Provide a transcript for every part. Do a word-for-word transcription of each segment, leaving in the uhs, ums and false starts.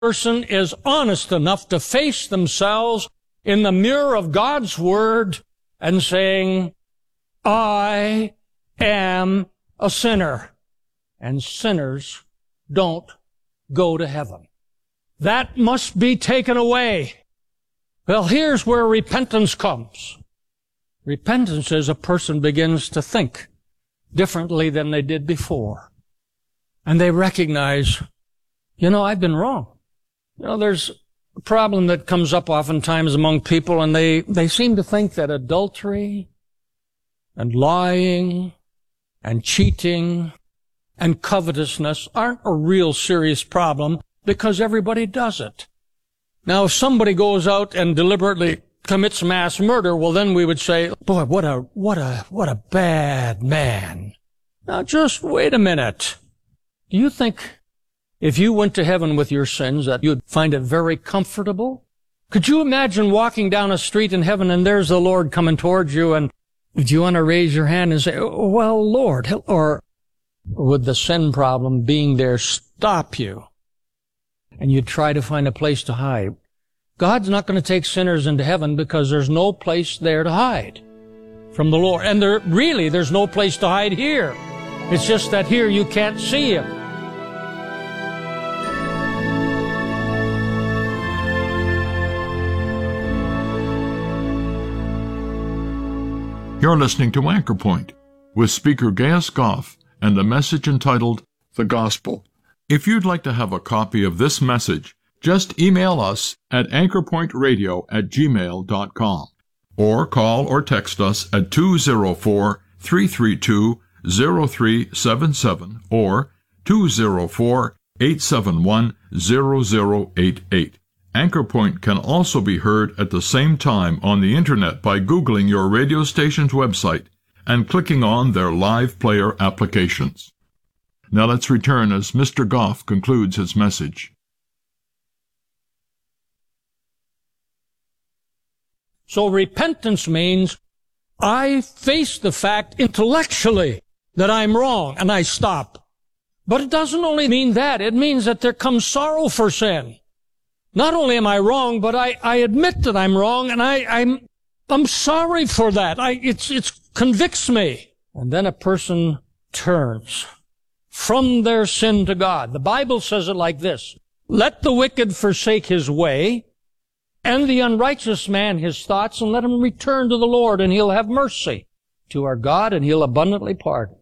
person is honest enough to face themselves in the mirror of God's Word and saying, I am a sinner, and sinners don't go to heaven. That must be taken away. Well, here's where repentance comes. Repentance is a person begins to think differently than they did before. And they recognize, you know, I've been wrong. You know, there's a problem that comes up oftentimes among people, and they, they seem to think that adultery and lying and cheating and covetousness aren't a real serious problem because everybody does it. Now, if somebody goes out and deliberately commits mass murder, well, then we would say, boy, what a, what a, what a bad man. Now, just wait a minute. Do you think if you went to heaven with your sins that you'd find it very comfortable? Could you imagine walking down a street in heaven and there's the Lord coming towards you, and do you want to raise your hand and say, oh, well, Lord, or would the sin problem being there stop you? And you'd try to find a place to hide. God's not going to take sinners into heaven because there's no place there to hide from the Lord. And there really, there's no place to hide here. It's just that here you can't see Him. You're listening to Anchor Point with speaker Gaius Goff and the message entitled The Gospel. If you'd like to have a copy of this message, just email us at anchorpointradio at gmail dot com or call or text us at two oh four, three three two, oh three seven seven or two oh four, eight seven one, oh oh eight eight. Anchor Point can also be heard at the same time on the Internet by Googling your radio station's website and clicking on their live player applications. Now let's return as Mister Goff concludes his message. So repentance means I face the fact intellectually that I'm wrong and I stop. But it doesn't only mean that. It means that there comes sorrow for sin. Not only am I wrong, but I, I admit that I'm wrong, and I, I'm, I'm sorry for that. I, it's, it convicts me. And then a person turns from their sin to God. The Bible says it like this: let the wicked forsake his way, and the unrighteous man his thoughts, and let him return to the Lord, and He'll have mercy to our God, and He'll abundantly pardon.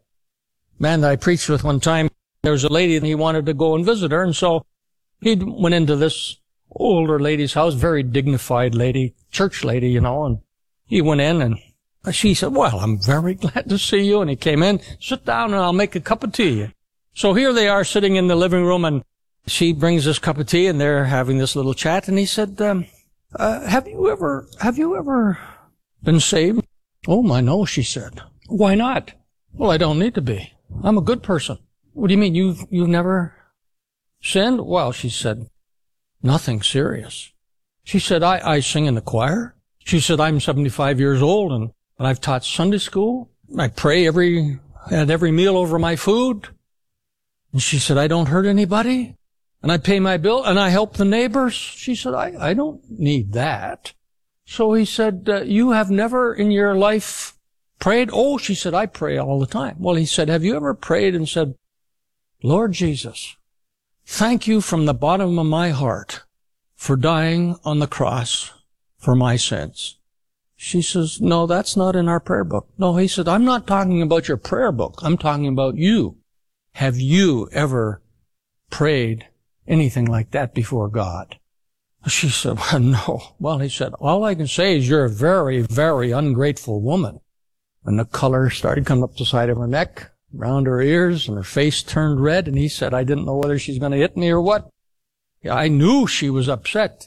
Man that I preached with one time, there was a lady, and he wanted to go and visit her, and so he went into this older lady's house, very dignified lady, church lady, you know, and he went in and she said, well, I'm very glad to see you. And he came in, sit down and I'll make a cup of tea. So here they are sitting in the living room, and she brings this cup of tea and they're having this little chat. And he said, um, uh, have you ever, have you ever been saved? Oh my, no, she said. Why not? Well, I don't need to be. I'm a good person. What do you mean? You've, you've never sinned? Well, she said, nothing serious. She said, I, I sing in the choir. She said, I'm seventy-five years old and, and I've taught Sunday school. I pray every, at every meal over my food. And she said, I don't hurt anybody. And I pay my bill and I help the neighbors. She said, I, I don't need that. So he said, uh, you have never in your life prayed? Oh, she said, I pray all the time. Well, he said, have you ever prayed and said, Lord Jesus, thank you from the bottom of my heart for dying on the cross for my sins? She says, no, that's not in our prayer book. No, he said, I'm not talking about your prayer book. I'm talking about you. Have you ever prayed anything like that before God? She said, well, no. Well, he said, all I can say is you're a very, very ungrateful woman. And the color started coming up the side of her neck, around her ears, and her face turned red, and he said, I didn't know whether she's going to hit me or what. I knew she was upset.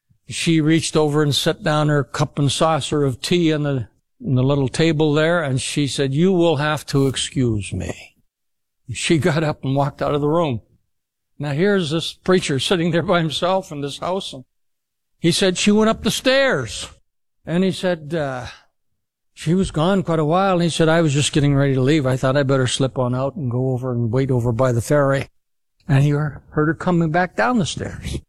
She reached over and set down her cup and saucer of tea on the, on the little table there, and she said, you will have to excuse me. She got up and walked out of the room. Now here's this preacher sitting there by himself in this house, and he said she went up the stairs, and he said, uh, she was gone quite a while, and he said, I was just getting ready to leave. I thought I better slip on out and go over and wait over by the ferry. And he heard her coming back down the stairs.